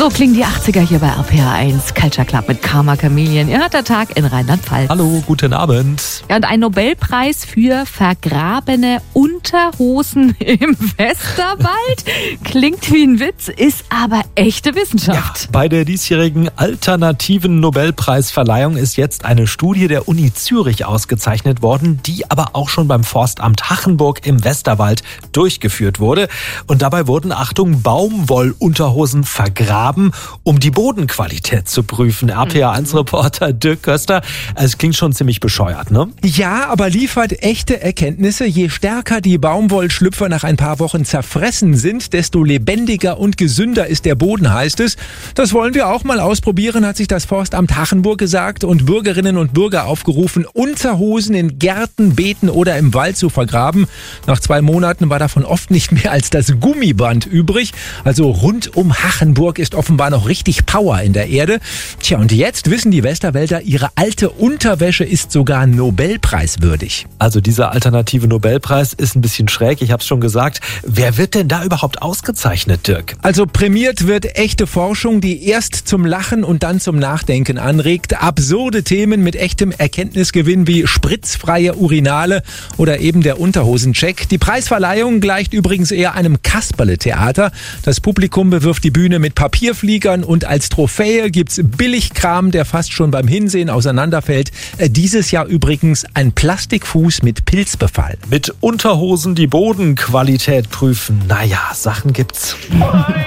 So klingen die 80er hier bei RPR1. Culture Club mit Karma Chameleon. Ihr hört der Tag in Rheinland-Pfalz. Hallo, guten Abend. Ja, und ein Nobelpreis für vergrabene Unterhosen im Westerwald. Klingt wie ein Witz, ist aber echte Wissenschaft. Ja, bei der diesjährigen alternativen Nobelpreisverleihung ist jetzt eine Studie der Uni Zürich ausgezeichnet worden, die aber auch schon beim Forstamt Hachenburg im Westerwald durchgeführt wurde. Und dabei wurden, Achtung, Baumwollunterhosen vergraben, um die Bodenqualität zu prüfen. RPA1-Reporter Dirk Köster. Es klingt schon ziemlich bescheuert, ne? Ja, aber liefert echte Erkenntnisse. Je stärker die Baumwollschlüpfer nach ein paar Wochen zerfressen sind, desto lebendiger und gesünder ist der Boden, heißt es. Das wollen wir auch mal ausprobieren, hat sich das Forstamt Hachenburg gesagt und Bürgerinnen und Bürger aufgerufen, Unterhosen in Gärten, Beeten oder im Wald zu vergraben. Nach 2 Monaten war davon oft nicht mehr als das Gummiband übrig. Also rund um Hachenburg ist offenbar noch richtig Power in der Erde. Tja, und jetzt wissen die Westerwälder, ihre alte Unterwäsche ist sogar Nobelpreiswürdig. Also dieser alternative Nobelpreis ist ein bisschen schräg, ich habe es schon gesagt. Wer wird denn da überhaupt ausgezeichnet, Dirk? Also prämiert wird echte Forschung, die erst zum Lachen und dann zum Nachdenken anregt. Absurde Themen mit echtem Erkenntnisgewinn wie spritzfreie Urinale oder eben der Unterhosencheck. Die Preisverleihung gleicht übrigens eher einem Kasperle-Theater. Das Publikum bewirft die Bühne mit Papierfliegern und als Trophäe gibt's Billigkram, der fast schon beim Hinsehen auseinanderfällt. Dieses Jahr übrigens ein Plastikfuß mit Pilzbefall. Mit Unterhosen die Bodenqualität prüfen. Naja, Sachen gibt's.